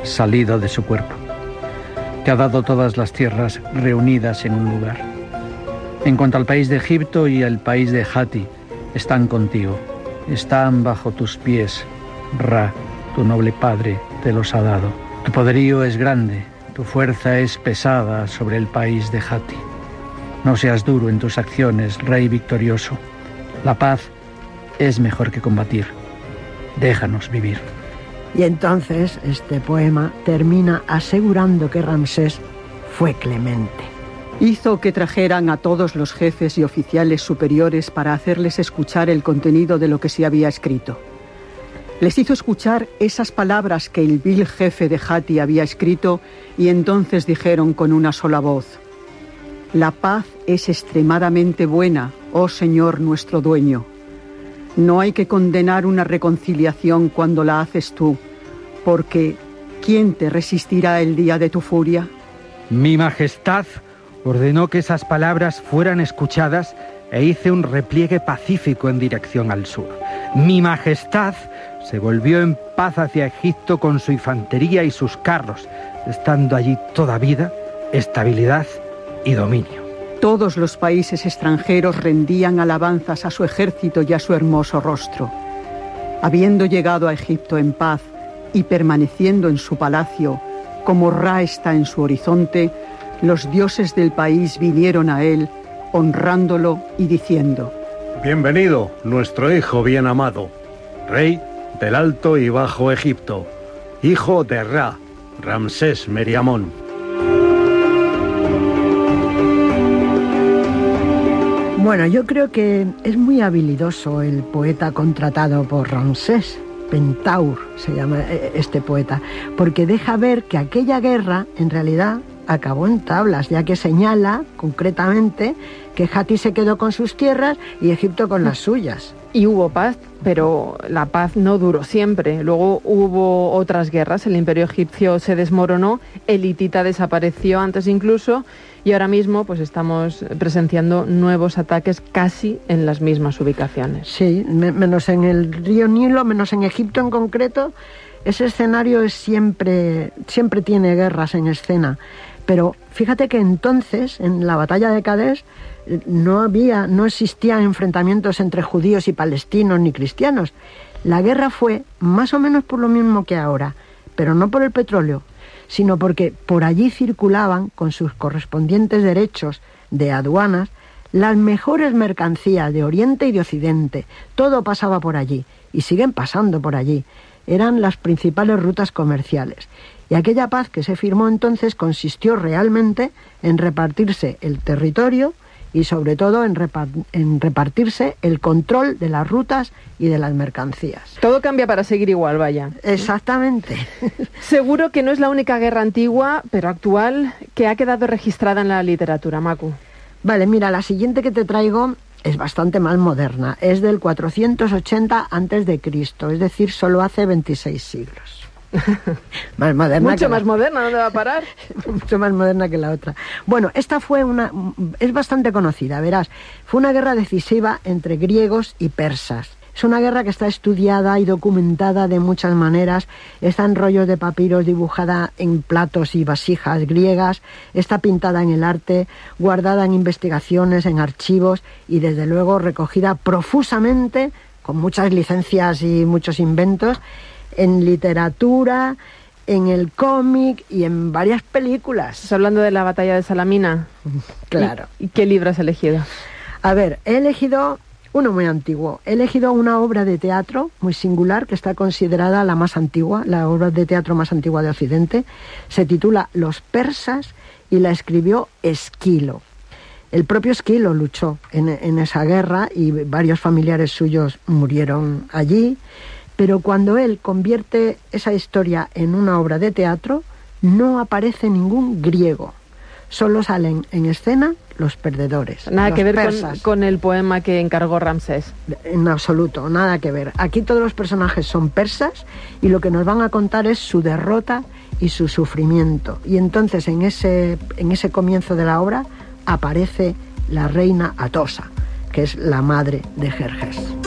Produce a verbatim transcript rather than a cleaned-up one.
salido de su cuerpo, que ha dado todas las tierras reunidas en un lugar. En cuanto al país de Egipto y el país de Hatti, están contigo, están bajo tus pies. Ra, tu noble padre, te los ha dado. Tu poderío es grande, tu fuerza es pesada sobre el país de Hatti. No seas duro en tus acciones, rey victorioso. La paz es mejor que combatir. Déjanos vivir. Y entonces este poema termina asegurando que Ramsés fue clemente. Hizo que trajeran a todos los jefes y oficiales superiores para hacerles escuchar el contenido de lo que se había escrito. Les hizo escuchar esas palabras que el vil jefe de Hatti había escrito y entonces dijeron con una sola voz: la paz es extremadamente buena, oh Señor nuestro dueño. No hay que condenar una reconciliación cuando la haces tú, porque ¿quién te resistirá el día de tu furia? Mi Majestad ordenó que esas palabras fueran escuchadas e hice un repliegue pacífico en dirección al sur. Mi Majestad se volvió en paz hacia Egipto con su infantería y sus carros, estando allí toda vida, estabilidad y dominio. Todos los países extranjeros rendían alabanzas a su ejército y a su hermoso rostro. Habiendo llegado a Egipto en paz y permaneciendo en su palacio, como Ra está en su horizonte, los dioses del país vinieron a él, honrándolo y diciendo: bienvenido, nuestro hijo bien amado, rey del Alto y Bajo Egipto, hijo de Ra, Ramsés Meriamón. Bueno, yo creo que es muy habilidoso el poeta contratado por Ramsés. Pentaur se llama este poeta, porque deja ver que aquella guerra en realidad acabó en tablas, ya que señala concretamente que Hatti se quedó con sus tierras y Egipto con las suyas. Y hubo paz, pero la paz no duró siempre. Luego hubo otras guerras, el imperio egipcio se desmoronó, el hitita desapareció antes incluso, y ahora mismo pues estamos presenciando nuevos ataques casi en las mismas ubicaciones. Sí, menos en el río Nilo, menos en Egipto en concreto. Ese escenario es siempre, siempre tiene guerras en escena. Pero fíjate que entonces, en la batalla de Kadesh, no había, no existían enfrentamientos entre judíos y palestinos ni cristianos. La guerra fue más o menos por lo mismo que ahora, pero no por el petróleo, sino porque por allí circulaban, con sus correspondientes derechos de aduanas, las mejores mercancías de Oriente y de Occidente. Todo pasaba por allí, y siguen pasando por allí. Eran las principales rutas comerciales. Y aquella paz que se firmó entonces consistió realmente en repartirse el territorio y sobre todo en, repart- en repartirse el control de las rutas y de las mercancías. Todo cambia para seguir igual, vaya. Exactamente. Seguro que no es la única guerra antigua, pero actual, que ha quedado registrada en la literatura, Macu. Vale, mira, la siguiente que te traigo es bastante más moderna. Es del cuatrocientos ochenta antes de Cristo, es decir, solo hace veintiséis siglos. Más moderna Mucho más la... moderna, ¿dónde va a parar? Mucho más moderna que la otra. Bueno, esta fue una... es bastante conocida, verás. Fue una guerra decisiva entre griegos y persas. Es una guerra que está estudiada y documentada de muchas maneras. Está en rollos de papiros, dibujada en platos y vasijas griegas. Está pintada en el arte, guardada en investigaciones, en archivos y desde luego recogida profusamente, con muchas licencias y muchos inventos, en literatura, en el cómic y en varias películas. ¿Estás hablando de la batalla de Salamina? Claro. ¿Y, y qué libro has elegido? A ver, he elegido uno muy antiguo. He elegido una obra de teatro muy singular que está considerada la más antigua, la obra de teatro más antigua de Occidente. Se titula Los persas y la escribió Esquilo. El propio Esquilo luchó en, en esa guerra y varios familiares suyos murieron allí. Pero cuando él convierte esa historia en una obra de teatro, no aparece ningún griego. Solo salen en escena los perdedores. Nada los que ver persas. Con, con el poema que encargó Ramsés. En absoluto, nada que ver. Aquí todos los personajes son persas y lo que nos van a contar es su derrota y su sufrimiento. Y entonces en ese, en ese comienzo de la obra aparece la reina Atosa, que es la madre de Jerjes.